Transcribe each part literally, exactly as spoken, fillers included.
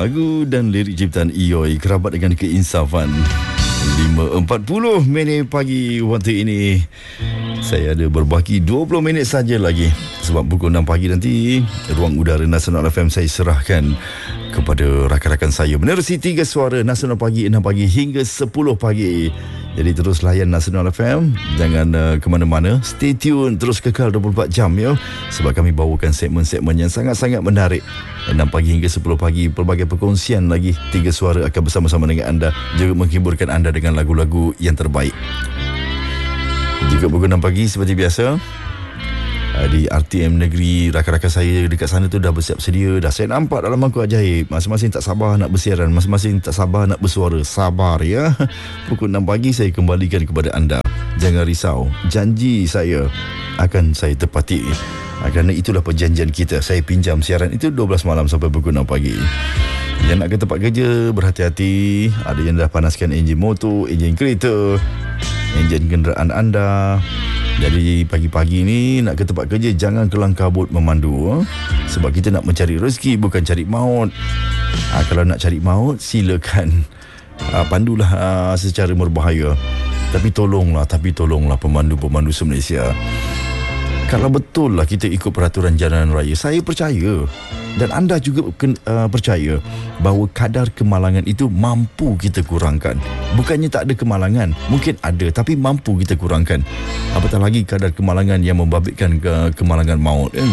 Lagu dan lirik ciptaan Ioi, kerabat dengan keinsafan. lima empat puluh minit pagi waktu ini. Saya ada berbaki dua puluh minit saja lagi. Sebab pukul enam pagi nanti ruang udara Nasional F M saya serahkan kepada rakan-rakan saya menerusi tiga suara Nasional Pagi, enam pagi hingga sepuluh pagi. Jadi terus layan Nasional F M. Jangan uh, ke mana-mana. Stay tune, terus kekal dua puluh empat jam ya. Sebab kami bawakan segmen-segmen yang sangat-sangat menarik. enam pagi hingga sepuluh pagi, pelbagai perkongsian lagi. Tiga suara akan bersama-sama dengan anda, juga menghiburkan anda dengan lagu-lagu yang terbaik. Juga pukul enam pagi seperti biasa, di R T M Negeri, rakan-rakan saya dekat sana tu dah bersiap sedia. Dah saya nampak dalam mangkuk ajaib. Masing-masing tak sabar nak bersiaran, masing-masing tak sabar nak bersuara. Sabar ya. Pukul enam pagi saya kembalikan kepada anda. Jangan risau, janji saya akan saya tepati. Kerana itulah perjanjian kita. Saya pinjam siaran itu dua belas malam sampai pukul enam pagi. Yang nak ke tempat kerja, berhati-hati. Ada yang dah panaskan enjin motor, enjin kereta, enjin kenderaan anda. Jadi pagi-pagi ni nak ke tempat kerja, jangan kelang kabut memandu, eh? Sebab kita nak mencari rezeki, bukan cari maut. ha, Kalau nak cari maut, silakan, ha, pandulah ha, secara berbahaya. Tapi tolonglah Tapi tolonglah pemandu-pemandu se-Malaysia. Kalau betul lah kita ikut peraturan jalan raya, saya percaya, dan anda juga uh, percaya, bahawa kadar kemalangan itu mampu kita kurangkan. Bukannya tak ada kemalangan, mungkin ada, tapi mampu kita kurangkan. Apatah lagi kadar kemalangan yang membabitkan ke kemalangan maut, eh?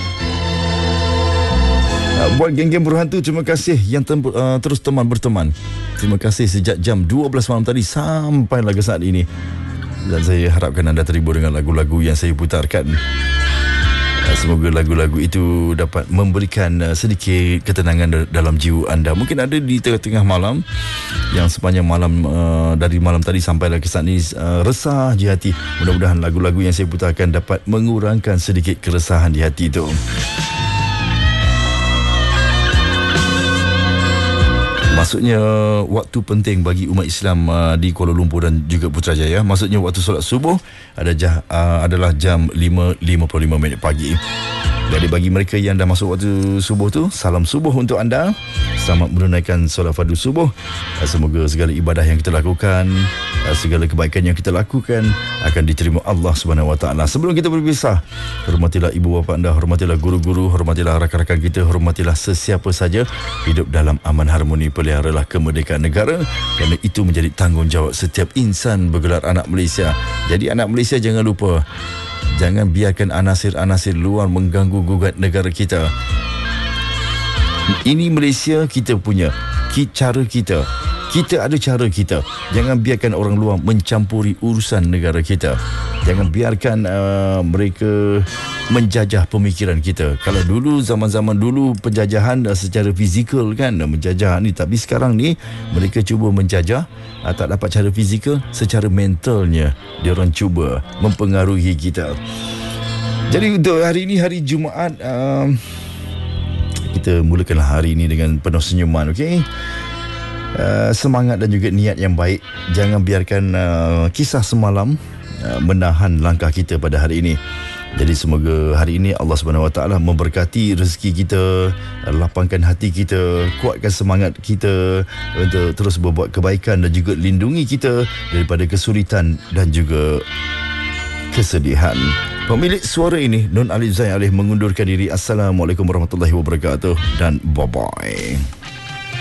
uh, Buat geng-geng berhantu, terima kasih yang tem- uh, terus teman berteman. Terima kasih sejak jam dua belas malam tadi sampai lagi saat ini. Dan saya harapkan anda terhibur dengan lagu-lagu yang saya putarkan. Semoga lagu-lagu itu dapat memberikan sedikit ketenangan dalam jiwa anda. Mungkin ada di tengah-tengah malam, yang sepanjang malam, uh, dari malam tadi sampai lagi saat ini uh, resah di hati. Mudah-mudahan lagu-lagu yang saya putarkan dapat mengurangkan sedikit keresahan di hati itu. Maksudnya waktu penting bagi umat Islam uh, di Kuala Lumpur dan juga Putrajaya. Maksudnya waktu solat subuh ada jah, uh, adalah jam lima lima puluh lima minit pagi. Jadi bagi mereka yang dah masuk waktu subuh tu, salam subuh untuk anda. Selamat menunaikan solat fardu subuh. uh, Semoga segala ibadah yang kita lakukan, uh, segala kebaikan yang kita lakukan akan diterima Allah Subhanahu Wa Taala. Sebelum kita berpisah, hormatilah ibu bapa anda, hormatilah guru-guru, hormatilah rakan-rakan kita, hormatilah sesiapa saja. Hidup dalam aman harmoni, peliharalah kemerdekaan negara, kerana itu menjadi tanggungjawab setiap insan bergelar anak Malaysia. Jadi anak Malaysia, jangan lupa, jangan biarkan anasir-anasir luar mengganggu gugat negara kita. Ini Malaysia kita punya, cara kita. Kita ada cara kita. Jangan biarkan orang luar mencampuri urusan negara kita. Jangan biarkan uh, mereka menjajah pemikiran kita. Kalau dulu, zaman-zaman dulu, penjajahan uh, secara fizikal kan, uh, menjajah ni. Tapi sekarang ni mereka cuba menjajah, uh, tak dapat cara fizikal, secara mentalnya dia orang cuba mempengaruhi kita. Jadi untuk hari ini, hari Jumaat, uh, kita mulakanlah hari ini dengan penuh senyuman, okey? Uh, semangat dan juga niat yang baik. Jangan biarkan uh, kisah semalam uh, menahan langkah kita pada hari ini. Jadi semoga hari ini Allah Subhanahu Wa Taala memberkati rezeki kita, lapangkan hati kita, kuatkan semangat kita untuk terus berbuat kebaikan, dan juga lindungi kita daripada kesulitan dan juga kesedihan. Pemilik suara ini, Nun Alif Zain Alif, mengundurkan diri. Assalamualaikum warahmatullahi wabarakatuh dan bye-bye.